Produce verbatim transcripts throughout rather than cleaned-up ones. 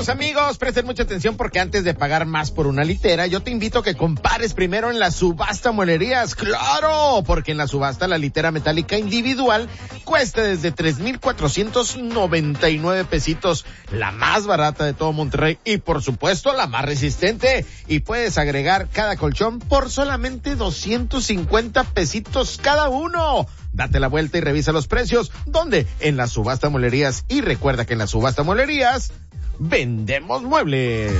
Amigos, amigos, presten mucha atención porque antes de pagar más por una litera, yo te invito a que compares primero en la subasta Mueblerías. ¡Claro! Porque en la subasta la litera metálica individual cuesta desde tres mil cuatrocientos noventa y nueve pesitos, la más barata de todo Monterrey y por supuesto la más resistente. Y puedes agregar cada colchón por solamente doscientos cincuenta pesitos cada uno. Date la vuelta y revisa los precios. ¿Dónde? En la subasta Mueblerías. Y recuerda que en la subasta Mueblerías vendemos muebles.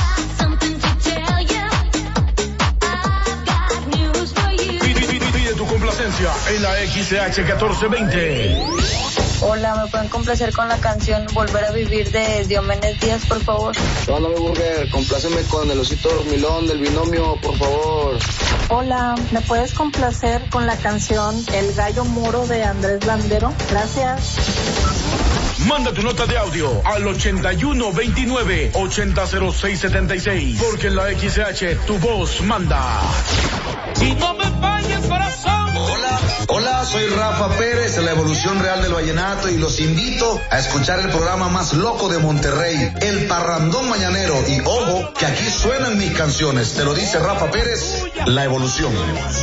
Pide tu complacencia en la X C H catorce veinte. Hola, ¿me pueden complacer con la canción Volver a Vivir de Diomedes Díaz, por favor? Hola, mi burger, compláceme con el osito dormilón del binomio, por favor. Hola, ¿me puedes complacer con la canción El Gallo Moro de Andrés Landero? Gracias. Manda tu nota de audio al ochenta y uno veintinueve ochenta cero seis setenta y seis, porque en la X C H tu voz manda. Si no me falles, corazón. Hola, hola, soy Rafa Pérez de la Evolución Real del Vallenato y los invito a escuchar el programa más loco de Monterrey, El Parrandón Mañanero. Y ojo, que aquí suenan mis canciones. Te lo dice Rafa Pérez, La Evolución.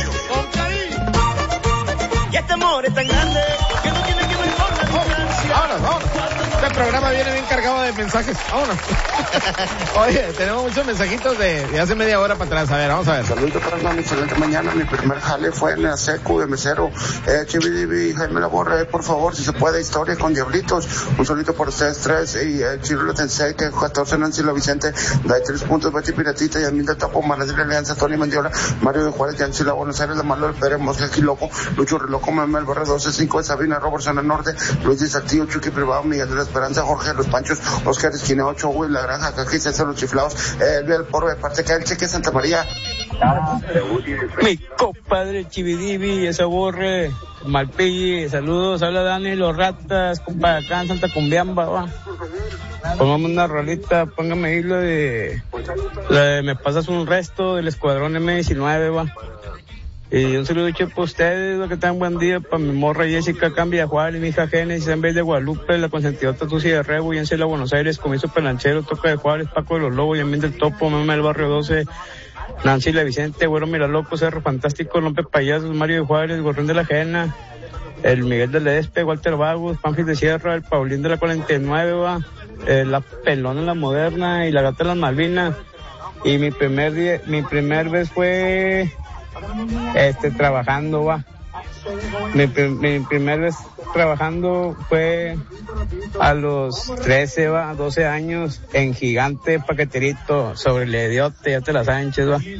Y este amor es tan grande que no tiene que ver con la distancia. Vámonos, vámonos. Este programa viene bien cargado de mensajes. Vámonos. Oye, tenemos muchos mensajitos de, de hace media hora para atrás. A ver, vamos a ver. Saludos para una excelente mañana. Mi primer jale fue en la secu de mesero. Eh, Chividivi, Jaime Laborre, por favor, si se puede, historia con diablitos. Un solito por ustedes tres. Y el eh, Chirulo Tensei, que catorce, Nancy Lo Vicente, Dai tres puntos, Betty Piratita, Yamil de Tapo, Maradil Alianza, Tony Mendiola, Mario de Juárez, Yancy La Buenos Aires, La Malo, El Pérez, Mosca, aquí Loco, Lucho Reloco, Mamel Barre doce cinco, Sabina, Robertson el Norte, Luis de Saltillo, Chucky Privado, Miguel de la Esperanza, Jorge Los Panchos, Oscar Esquina ocho, Will La Granja, Cají, César Los Chiflados, el el Porro de parte que el Cheque Santa María. Mi compadre Chividivi, ese borre, Malpilli, saludos, habla Dani, los ratas, compa, acá en Santa Cumbiamba, va. Pongamos una rolita, póngame ahí lo de, la de Me Pasas un Resto del Escuadrón eme diecinueve, va. Y un saludo che para ustedes, que tengan buen día, para mi morra Jessica Cambia Juárez y mi hija Génesis en vez de Guadalupe, la consentidota Tucia de Rebo y en Ciela Buenos Aires, Comiso Pelanchero, Toca de Juárez, Paco de los Lobos y Ambiente del Topo, Meme del Barrio doce, Nancy La Vicente, Güero Miraloco, Cerro Fantástico, Lompe Payasos, Mario de Juárez, Gorrón de la Jena, el Miguel del Este, Walter Vagos, Panfil de Sierra, el Paulín de la cuarenta y nueve, va, eh, la Pelona en la Moderna y la Gata de las Malvinas. Y mi primer día, mi primer vez fue este trabajando, va. Mi, mi primer vez trabajando fue a los trece, va, doce años, en Gigante Paqueterito, sobre el Idiote, ya te la Sánchez, va.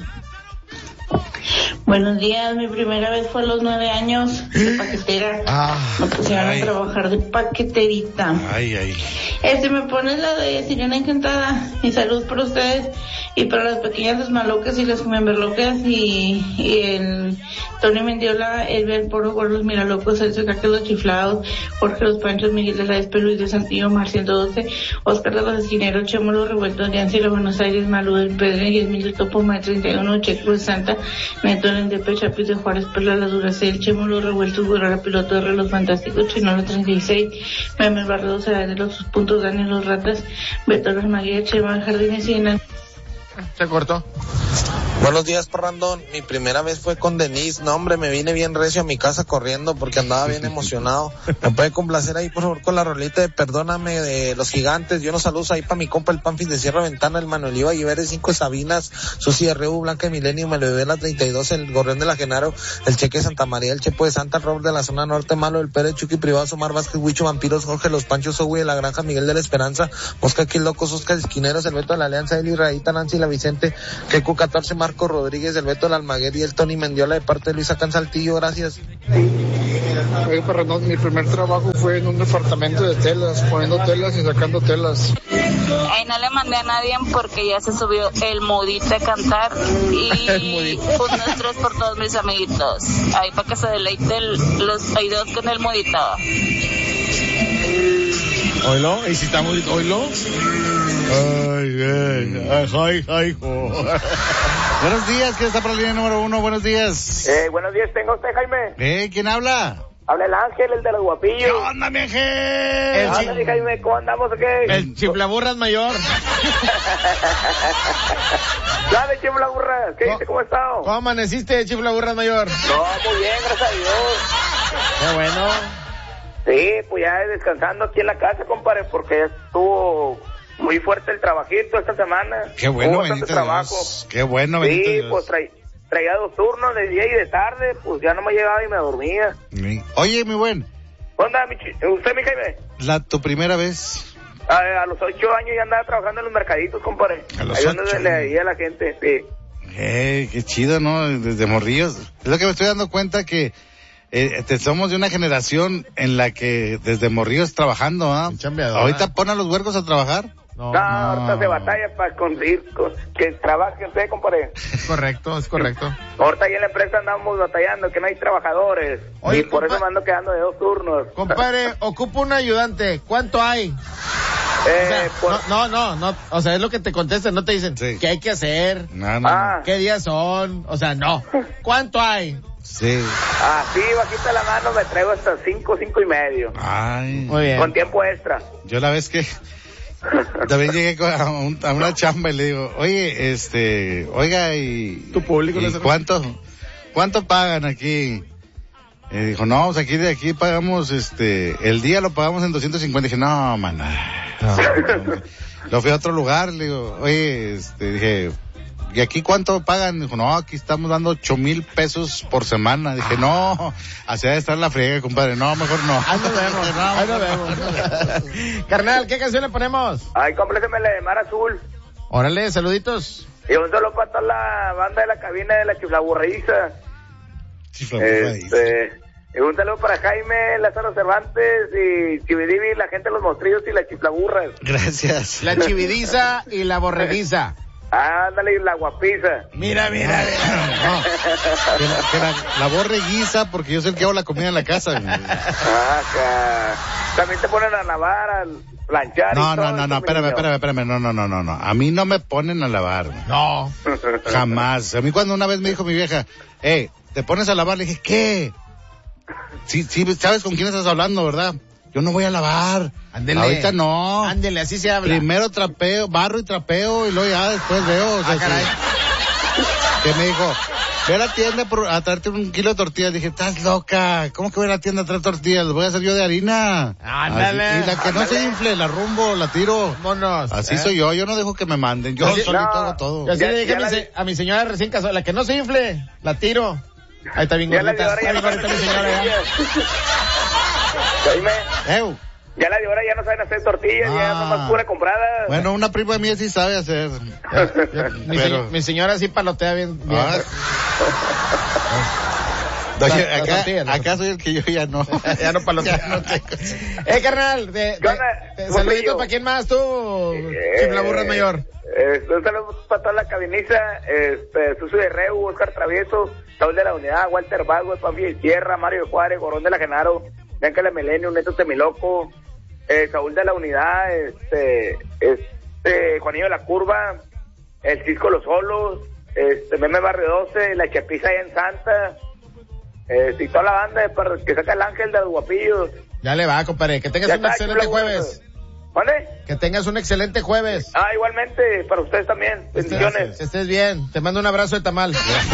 Buenos días, mi primera vez fue a los nueve años de paquetera. Ah, me pusieron ay. a trabajar de paqueterita. Ay, ay. Este, me pone la de Sirena Encantada. Y salud para ustedes y para las pequeñas desmalocas y las memberlocas y, y el Tony Mendiola, el Poro, Gordos Miralocos, Celso Caque Los Chiflados, Jorge Los Panchos, Miguel de la Espe, Luis de Santillo, Mar ciento doce, Oscar de los Esquineros, Chemo Los Revueltos, Yancy de Buenos Aires, Malú del Pedro, diez mil de Topo, Mar treinta y uno, Checo de Santa, Neto en de Pechapis de Juárez, Perla La Duracel, Chemo Los Revueltos, Guerrera Piloto de Los Fantásticos, Chinolo treinta y seis, Meme Barrio doce de los sus puntos, Daniel Los Ratas, Beto Los Maguía, Chema Jardines y en Se cortó. Buenos días, Parrandón. Mi primera vez fue con Denise. No, hombre, me vine bien recio a mi casa corriendo porque andaba bien emocionado. ¿Me puede complacer ahí, por favor, con la rolita de Perdóname de Los Gigantes? Yo unos saludos ahí para mi compa el Panfis de Sierra Ventana, el Manuel Iba Iberes, cinco Sabinas, Susi de Rebu, Blanca de Milenio, me lo bebé la treinta y dos, el Gorrión de la Genaro, el Cheque de Santa María, el Chepo de Santa, Robert de la Zona Norte, Malo, el Pérez, Chucky Privado, Omar Vázquez, Huicho, Vampiros, Jorge Los Panchos, Ogui de la Granja, Miguel de la Esperanza, Mosca Aquí Locos, Oscar Esquineros, el Beto de la Alianza, Eli Raíta, Nancy La Vicente, Keku catorce, Marco Rodríguez, el Beto del Almaguer y el Tony Mendiola de parte de Luis Acán Saltillo, gracias. Oye, Parrandón, mi primer trabajo fue en un departamento de telas, poniendo telas y sacando telas. Ahí no le mandé a nadie porque ya se subió el modito a cantar y unos tres por todos mis amiguitos. Ahí para que se deleiten los oídos con el modito. ¿Oílo? ¿Y si estamos? ¿Oílo? Ay, ay, ay, ay, ay. Buenos días, ¿quién está por la línea número uno? Buenos días. Eh, buenos días, ¿tenga usted, Jaime? Eh, ¿quién habla? Habla el Ángel, el de los guapillos. ¿Qué onda, mi Ángel? El Ah, chi- Jaime, ¿cómo andamos o qué? El chiflaburras mayor. Dale, chiflaburras, ¿qué dice? ¿Cómo estás? ¿Cómo amaneciste, chiflaburras mayor? No, muy bien, gracias a Dios. Qué bueno. Sí, pues ya descansando aquí en la casa, compadre, porque estuvo muy fuerte el trabajito esta semana. Qué bueno, Hubo bastante bendito trabajo. Dios. Qué bueno, bendito Sí, Dios. pues traí, traía dos turnos de día y de tarde, pues ya no me llegaba y me dormía. Sí. Oye, mi buen, ¿Onda, mi chi- ¿Usted, mi Jaime? la tu primera vez. A, a los ocho años ya andaba trabajando en los mercaditos, compadre. A los Ahí donde ocho. le veía a la gente, sí. Eh, qué chido, ¿no? Desde morrillos. Es lo que me estoy dando cuenta que eh, te, somos de una generación en la que desde morrillos trabajando, ¿ah? Ahorita pon a los huercos a trabajar. No, No, ahorita se batalla para conseguir co- que trabajen usted, compadre. Es correcto, es correcto. Ahorita ahí en la empresa andamos batallando, que no hay trabajadores. Oye, y por compa- eso me ando quedando de dos turnos. Compadre, ocupo un ayudante. ¿Cuánto hay? Eh, O sea, por- no, no, no, no, o sea, es lo que te contestan, no te dicen qué hay que hacer, No, no, Ah. qué días son, o sea, no. ¿Cuánto hay? Sí. Así, bajita la mano, me traigo hasta cinco, cinco y medio. Ay. Muy bien. Con tiempo extra. Yo la vez que también llegué con- a, un- a una chamba y le digo, oye, este, oiga, y, Tu público ¿y le hace- cuánto, cuánto pagan aquí? Y dijo, no, pues aquí de aquí pagamos, este, el día lo pagamos en doscientos cincuenta. Y dije, no, man, lo fui a otro lugar, le digo, oye, este, dije, ¿y aquí cuánto pagan? Dijo, no, aquí estamos dando ocho mil pesos por semana. Dije, no, así ha de estar la friega, compadre, no, mejor no. Ahí nos vemos, ahí nos vemos. Carnal, ¿qué canción le ponemos? Ay, compléteme la de Mar Azul. Órale, saluditos. Y un solo para toda la banda de la cabina de la chiflaburriza. Este, y un saludo para Jaime, Lázaro Cervantes y Chividivi, la gente de los mostrillos y la chiflaburras. Gracias. La chividiza y la borreguiza. Ándale, y la guapiza. Mira, mira, No, que la, que la, la borre guisa porque yo soy el que hago la comida en la casa. güey. Acá. También te ponen a lavar, a planchar. No, y todo no, no, eso, no, mi espérame, niño. espérame, espérame, no, no, no, no, no. A mí no me ponen a lavar. güey. No. Jamás. A mí cuando una vez me dijo mi vieja, eh, te pones a lavar, le dije, ¿qué? Sí, sí, sabes con quién estás hablando, ¿verdad? Yo no voy a lavar. Ándele. Ahorita no. Ándele, así se habla. Primero trapeo, barro y trapeo y luego ya después veo. O sea, Ah, caray. que, que me dijo, ve a la tienda por- a traerte un kilo de tortillas. Dije, estás loca. ¿Cómo que voy a la tienda a traer tortillas? Las voy a hacer yo de harina. Ándale. Así- y la que no se infle, la rumbo, la tiro. Vámonos. Así ¿eh? soy yo. Yo no dejo que me manden. Yo Así- solito no. hago todo. Yo así Ya- le dije ya a mi, la se- a mi señora recién casada, la que no se infle, la tiro. Ahí está bien Ya la gordita. de ahora Está ya bien no gordita mi saben señora hacer ya. tortillas. Jaime, Eu. ya la de ahora ya no saben hacer tortillas, ya Ah. nomás pura comprada. Bueno, una prima mía sí sabe hacer. Mi, Pero- se- mi señora sí palotea bien. bien. Ah. Oye, La- la acá, tortilla, la acá soy el que yo ya no. Ya no palotea. Ya no tengo. Eh, carnal, de, ¿Qué onda? de- de- Gordillo. saluditos para quién más, tú, Chiflaburras mayor. Eh, un saludo para toda la cabiniza, este, Susu de Reu, Oscar Travieso, Saúl de la Unidad, Walter Vago, Papi de Sierra, Mario Juárez, Gorón de la Genaro, Bianca la Milenio, Neto Temiloco, eh, Saúl de la Unidad, este, este, Juanillo de la Curva, el Cisco Los Solos, este, Meme Barrio doce, la Chapiza allá en Santa, este, y toda la banda de para que saca el Ángel de los Guapillos. Ya le va, compadre. Que tengas Ya un está, excelente chulo, jueves. ¿Vale? Que tengas un excelente jueves. Ah, igualmente, para ustedes también. Bendiciones. Que estés bien. Te mando un abrazo de tamal.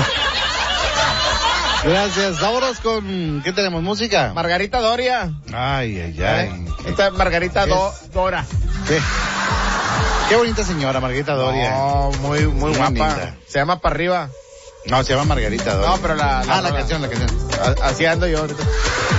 Gracias. Vámonos con, ¿qué tenemos? ¿Música? Margarita Doria. Ay, ay, ay. Esta es Margarita Do- Dora. ¿Qué? Qué bonita señora, Margarita Doria. No, muy, muy Muy guapa. linda. Se llama para arriba. No, se llama Margarita Doria. No, pero la- la Ah, la rola. canción, la canción. A- Así ando yo ahorita.